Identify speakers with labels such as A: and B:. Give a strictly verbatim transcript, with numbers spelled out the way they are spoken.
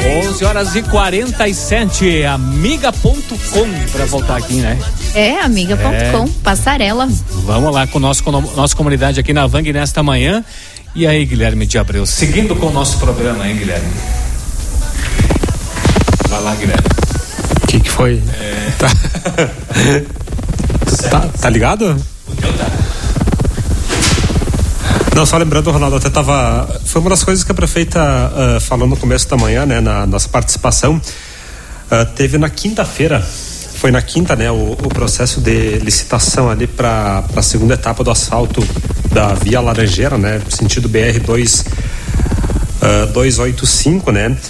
A: onze horas e quarenta e sete, amiga ponto com para voltar aqui, né?
B: É, amiga ponto com, é. Passarela.
A: Vamos lá com o nosso, com nossa comunidade aqui na Vang nesta manhã. E aí, Guilherme de Abreu, seguindo com o nosso programa, hein, Guilherme? Vai lá, Guilherme.
C: O que que foi? É... Tá. tá, tá ligado? Não, só lembrando, Ronaldo, até tava... Foi uma das coisas que a prefeita uh, falou no começo da manhã, né, na nossa participação. Uh, teve na quinta-feira, foi na quinta, né, o, o processo de licitação ali para a segunda etapa do asfalto da Via Laranjeira, né, sentido B R dois oito cinco, né.